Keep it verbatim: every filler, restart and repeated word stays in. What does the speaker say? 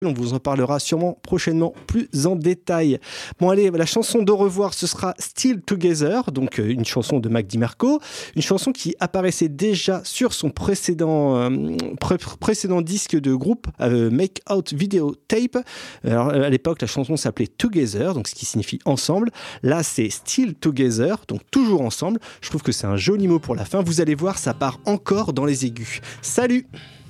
On vous en parlera sûrement prochainement plus en détail. Bon allez, la chanson d'au revoir, ce sera Still Together, donc euh, une chanson de Mac DiMarco, une chanson qui apparaissait déjà sur son précédent, euh, pré- précédent disque de groupe, euh, Make Out Video Tape. Alors, à l'époque, la chanson s'appelait Together, donc ce qui signifie ensemble. Là, c'est Still Together, donc toujours ensemble. Je trouve que c'est un joli mot pour la fin. Vous allez voir, ça part encore dans les aigus. Salut!